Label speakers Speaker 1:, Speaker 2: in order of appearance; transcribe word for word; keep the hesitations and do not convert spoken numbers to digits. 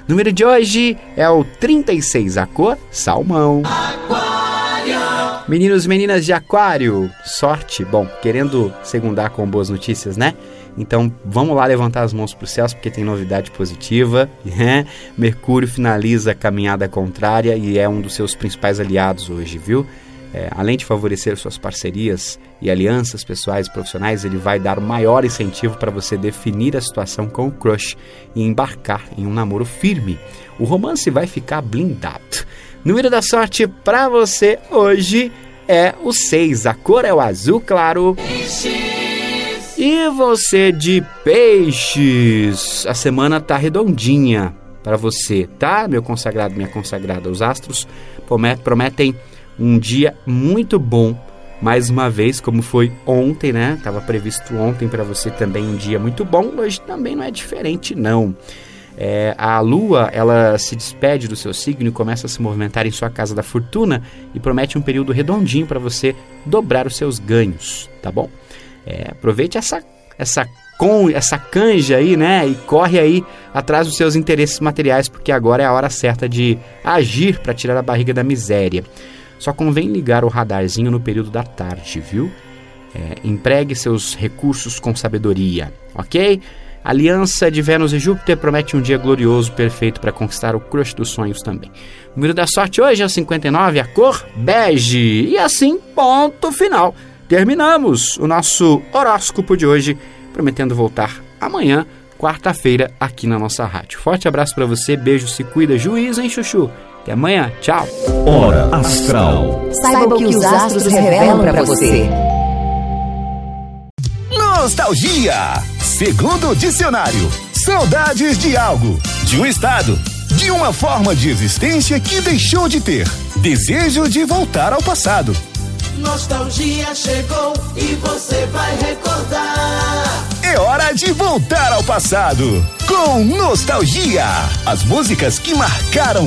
Speaker 1: Número de hoje é o trinta e seis, a cor salmão. Aquário. Meninos e meninas de Aquário, sorte. Bom, querendo segundar com boas notícias, né? Então vamos lá levantar as mãos para os céus, porque tem novidade positiva, né? Mercúrio finaliza a caminhada contrária e é um dos seus principais aliados hoje, viu? É, além de favorecer suas parcerias e alianças pessoais e profissionais, ele vai dar o maior incentivo para você definir a situação com o crush e embarcar em um namoro firme. O romance vai ficar blindado. Número da sorte para você hoje é o seis, a cor é o azul claro. E você de Peixes, a semana tá redondinha para você, tá? Meu consagrado, minha consagrada, os astros prometem um dia muito bom, mais uma vez, como foi ontem, né? Tava previsto ontem para você também um dia muito bom, hoje também não é diferente, não. É, a Lua, ela se despede do seu signo e começa a se movimentar em sua casa da fortuna e promete um período redondinho para você dobrar os seus ganhos, tá bom? É, aproveite essa, essa, com, essa canja aí, né? E corre aí atrás dos seus interesses materiais, porque agora é a hora certa de agir para tirar a barriga da miséria. Só convém ligar o radarzinho no período da tarde, viu? É, empregue seus recursos com sabedoria, ok? Aliança de Vênus e Júpiter promete um dia glorioso, perfeito para conquistar o crush dos sonhos também. O número da sorte hoje é o cinquenta e nove, a cor bege. E assim, ponto final. Terminamos o nosso horóscopo de hoje, prometendo voltar amanhã, quarta-feira, aqui na nossa rádio. Forte abraço para você, beijo, se cuida, juízo, hein, Chuchu? Até amanhã, tchau.
Speaker 2: Hora Astral.
Speaker 3: Saiba o que os astros revelam para você.
Speaker 2: Nostalgia. Segundo o dicionário, saudades de algo, de um estado, de uma forma de existência que deixou de ter. Desejo de voltar ao passado.
Speaker 4: Nostalgia chegou e você vai recordar.
Speaker 2: É hora de voltar ao passado com Nostalgia. As músicas que marcaram